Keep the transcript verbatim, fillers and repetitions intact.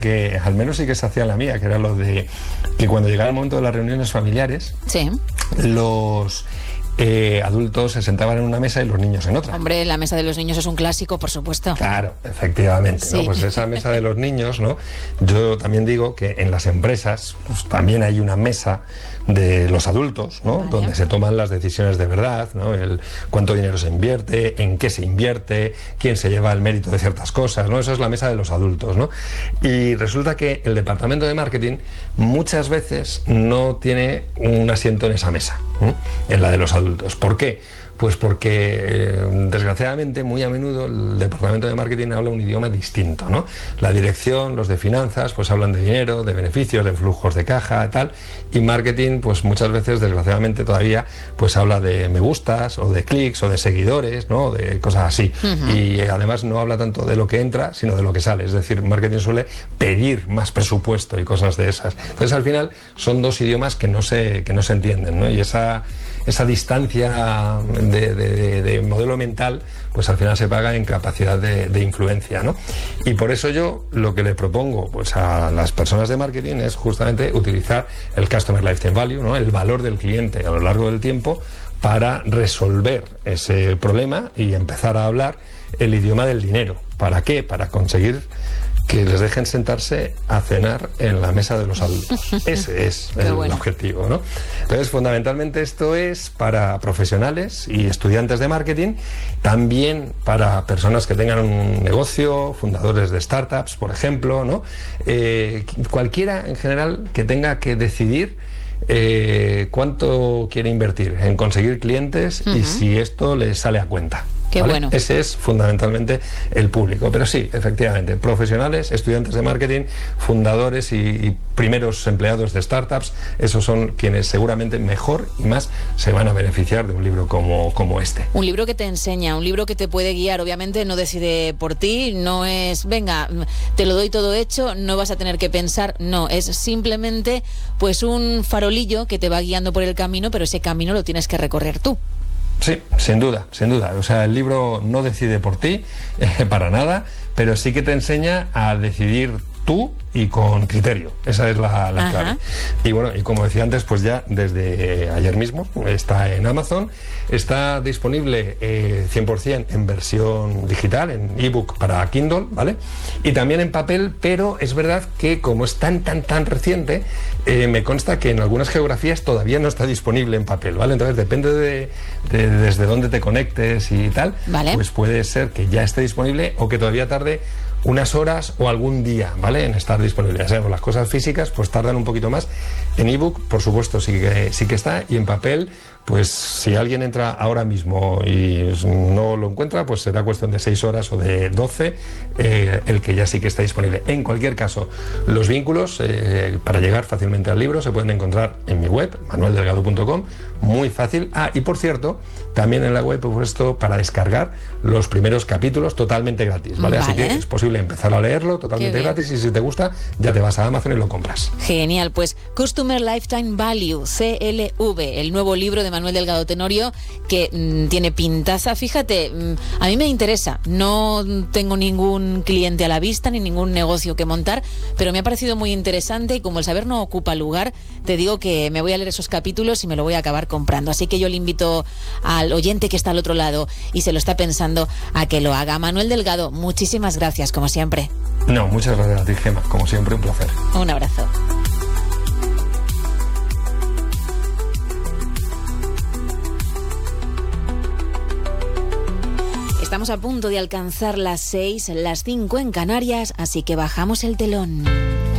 que al menos sí que se hacía en la mía, que era lo de que cuando llegaba el momento de las reuniones familiares, sí, los eh, adultos se sentaban en una mesa y los niños en otra. Hombre, la mesa de los niños es un clásico, por supuesto. Claro, efectivamente, sí. ¿no? Pues esa mesa de los niños, ¿no? Yo también digo que en las empresas pues, también hay una mesa de los adultos, ¿no? Vale. Donde se toman las decisiones de verdad, ¿no? El cuánto dinero se invierte, en qué se invierte, quién se lleva el mérito de ciertas cosas, ¿no? Eso es la mesa de los adultos, ¿no? Y resulta que el departamento de marketing muchas veces no tiene un asiento en esa mesa, ¿eh? En la de los adultos. ¿Por qué? Pues porque, eh, desgraciadamente, muy a menudo el departamento de marketing habla un idioma distinto, ¿no? La dirección, los de finanzas, pues hablan de dinero, de beneficios, de flujos de caja, tal, y marketing, pues muchas veces, desgraciadamente, todavía, pues habla de me gustas, o de clics, o de seguidores, ¿no? De cosas así. Uh-huh. Y además no habla tanto de lo que entra, sino de lo que sale. Es decir, marketing suele pedir más presupuesto y cosas de esas. Entonces, al final, son dos idiomas que no se, que no se entienden, ¿no? Y esa, esa distancia De, de, de modelo mental, pues al final se paga en capacidad de, de influencia, ¿no? Y por eso yo lo que le propongo pues a las personas de marketing es justamente utilizar el Customer Lifetime Value, ¿no? El valor del cliente a lo largo del tiempo para resolver ese problema y empezar a hablar el idioma del dinero. ¿Para qué? Para conseguir que les dejen sentarse a cenar en la mesa de los adultos. Ese es el bueno. objetivo, ¿no? Entonces, fundamentalmente esto es para profesionales y estudiantes de marketing, también para personas que tengan un negocio, fundadores de startups, por ejemplo, ¿no? Eh, cualquiera en general que tenga que decidir eh, cuánto quiere invertir en conseguir clientes uh-huh. y si esto le sale a cuenta. Qué ¿vale? bueno. Ese es fundamentalmente el público. Pero sí, efectivamente, profesionales, estudiantes de marketing, fundadores y, y primeros empleados de startups, esos son quienes seguramente mejor y más se van a beneficiar de un libro como, como este. Un libro que te enseña, un libro que te puede guiar. Obviamente no decide por ti, no es, venga, te lo doy todo hecho, no vas a tener que pensar. No, es simplemente pues un farolillo que te va guiando por el camino, pero ese camino lo tienes que recorrer tú. Sí, sin duda, sin duda. O sea, el libro no decide por ti, eh, para nada, pero sí que te enseña a decidir tú y con criterio. Esa es la, la clave. Y bueno, y como decía antes, pues ya desde ayer mismo está en Amazon, está disponible eh, cien por ciento en versión digital, en ebook para Kindle, ¿vale? Y también en papel, pero es verdad que como es tan, tan, tan reciente, eh, me consta que en algunas geografías todavía no está disponible en papel, ¿vale? Entonces depende de, de desde dónde te conectes y tal, ¿vale? Pues puede ser que ya esté disponible o que todavía tarde unas horas o algún día, ¿vale? En estar disponible. Ya sabemos, las cosas físicas pues tardan un poquito más. En ebook, por supuesto, sí que, sí que está, y en papel, pues si alguien entra ahora mismo y no lo encuentra, pues será cuestión de seis horas o de doce eh, el que ya sí que está disponible. En cualquier caso, los vínculos eh, para llegar fácilmente al libro se pueden encontrar en mi web, manuel delgado punto com, muy fácil. Ah, y por cierto, también en la web he puesto para descargar los primeros capítulos totalmente gratis, ¿vale? Vale. Así que es posible empezar a leerlo totalmente gratis, y si te gusta, ya te vas a Amazon y lo compras. Genial, pues Customer Lifetime Value, C L V, el nuevo libro de Manuel Delgado Tenorio, que mmm, tiene pintaza. Fíjate, mmm, a mí me interesa, no tengo ningún cliente a la vista ni ningún negocio que montar, pero me ha parecido muy interesante, y como el saber no ocupa lugar, te digo que me voy a leer esos capítulos y me lo voy a acabar comprando. Así que yo le invito al oyente que está al otro lado y se lo está pensando a que lo haga. Manuel Delgado, muchísimas gracias, como siempre. No, muchas gracias a ti, Gemma, como siempre, un placer. Un abrazo. Estamos a punto de alcanzar las seis, las cinco en Canarias, así que bajamos el telón.